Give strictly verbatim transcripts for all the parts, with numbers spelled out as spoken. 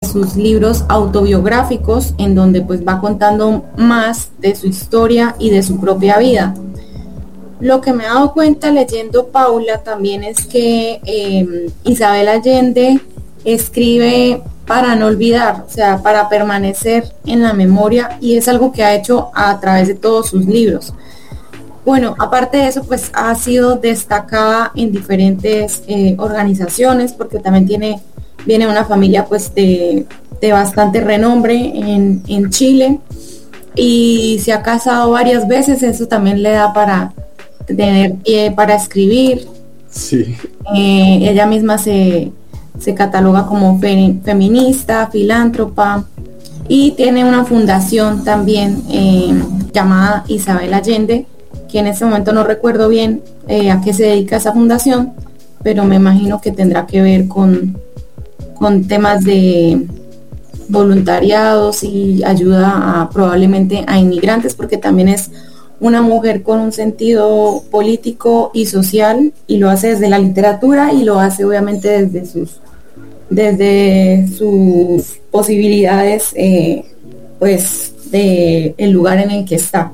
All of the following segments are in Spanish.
sus libros autobiográficos, en donde pues va contando más de su historia y de su propia vida. Lo que me he dado cuenta leyendo Paula también es que eh, Isabel Allende escribe para no olvidar, o sea, para permanecer en la memoria, y es algo que ha hecho a través de todos sus libros. Bueno, aparte de eso, pues ha sido destacada en diferentes eh, organizaciones, porque también tiene, viene de una familia pues de, de bastante renombre en, en Chile, y se ha casado varias veces. Eso también le da para tener pie para escribir. Sí. Eh, ella misma se, se cataloga como fe, feminista, filántropa, y tiene una fundación también eh, llamada Isabel Allende, que en este momento no recuerdo bien eh, a qué se dedica esa fundación, pero me imagino que tendrá que ver con, con temas de voluntariados y ayuda a, probablemente a inmigrantes, porque también es una mujer con un sentido político y social, y lo hace desde la literatura y lo hace obviamente desde sus desde sus posibilidades eh, pues de el lugar en el que está.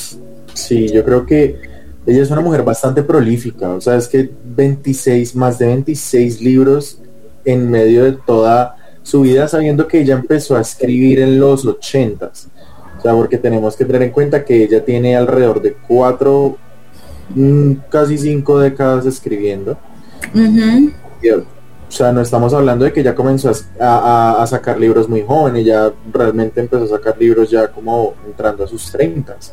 Sí, yo creo que ella es una mujer bastante prolífica, o sea, es que veintiséis, más de veintiséis libros en medio de toda su vida, sabiendo que ella empezó a escribir en los ochentas, o sea, porque tenemos que tener en cuenta que ella tiene alrededor de cuatro, mmm, casi cinco décadas escribiendo. Uh-huh. Y, o sea, no estamos hablando de que ella comenzó a, a, a sacar libros muy joven, ella realmente empezó a sacar libros ya como entrando a sus treintas.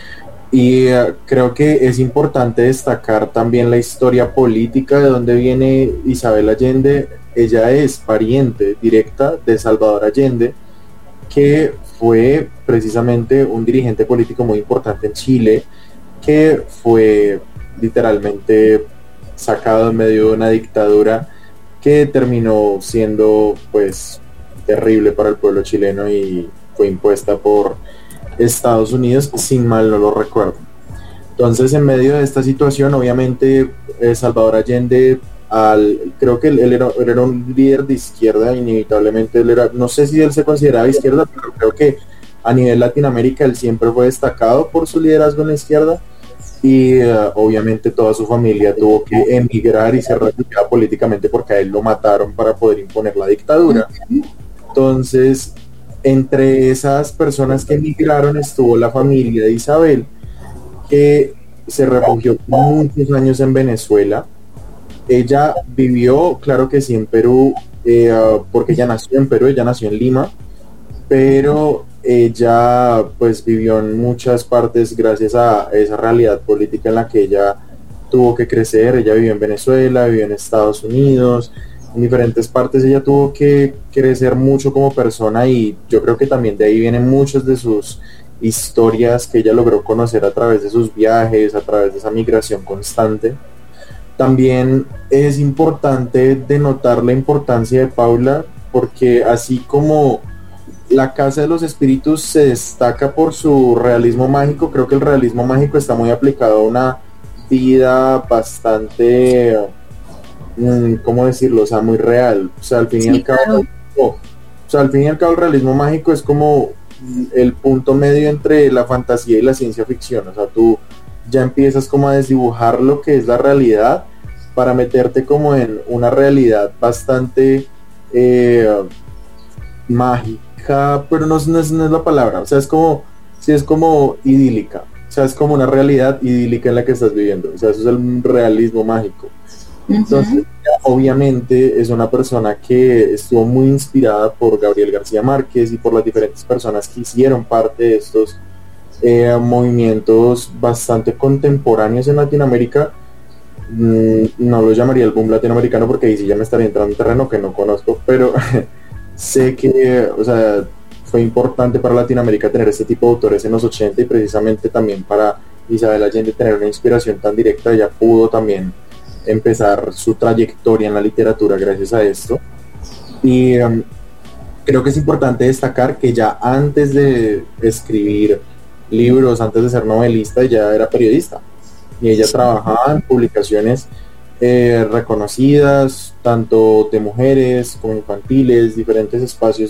Y uh, creo que es importante destacar también la historia política de donde viene Isabel Allende. Ella es pariente directa de Salvador Allende, que fue precisamente un dirigente político muy importante en Chile, que fue literalmente sacado en medio de una dictadura que terminó siendo pues terrible para el pueblo chileno y fue impuesta por Estados Unidos, sin mal no lo recuerdo. Entonces, en medio de esta situación, obviamente eh, Salvador Allende, al, creo que él, él, era, él era un líder de izquierda, inevitablemente él era, no sé si él se consideraba izquierda, pero creo que a nivel Latinoamérica él siempre fue destacado por su liderazgo en la izquierda, y uh, obviamente toda su familia tuvo que emigrar y ser refugiada políticamente porque a él lo mataron para poder imponer la dictadura. Entonces, entre esas personas que emigraron estuvo la familia de Isabel, que se refugió muchos años en Venezuela. Ella vivió, claro que sí, en Perú, eh, uh, porque ella nació en Perú, ella nació en Lima, pero ella pues vivió en muchas partes gracias a esa realidad política en la que ella tuvo que crecer. Ella vivió en Venezuela, vivió en Estados Unidos, en diferentes partes. Ella tuvo que crecer mucho como persona, y yo creo que también de ahí vienen muchas de sus historias que ella logró conocer a través de sus viajes, a través de esa migración constante. También es importante denotar la importancia de Paula, porque así como La Casa de los Espíritus se destaca por su realismo mágico, creo que el realismo mágico está muy aplicado a una vida bastante, ¿cómo decirlo? O sea, muy real. O sea, al fin y al cabo, claro. o sea, al fin y al cabo el realismo mágico es como el punto medio entre la fantasía y la ciencia ficción. O sea, tú ya empiezas como a desdibujar lo que es la realidad para meterte como en una realidad bastante eh, mágica, pero no, no, es, no es la palabra. O sea, es como, sí, es como idílica. O sea, es como una realidad idílica en la que estás viviendo. O sea, eso es el realismo mágico. Entonces, uh-huh. obviamente es una persona que estuvo muy inspirada por Gabriel García Márquez y por las diferentes personas que hicieron parte de estos eh, movimientos bastante contemporáneos en Latinoamérica. Mm, no lo llamaría el boom latinoamericano porque ahí sí ya me estaría entrando en terreno que no conozco, pero sé que, o sea, fue importante para Latinoamérica tener este tipo de autores en los ochenta, y precisamente también para Isabel Allende tener una inspiración tan directa. Ella pudo también empezar su trayectoria en la literatura gracias a esto. Y um, creo que es importante destacar que ya antes de escribir libros, antes de ser novelista, ella era periodista, y ella trabajaba en publicaciones eh, reconocidas, tanto de mujeres como infantiles, diferentes espacios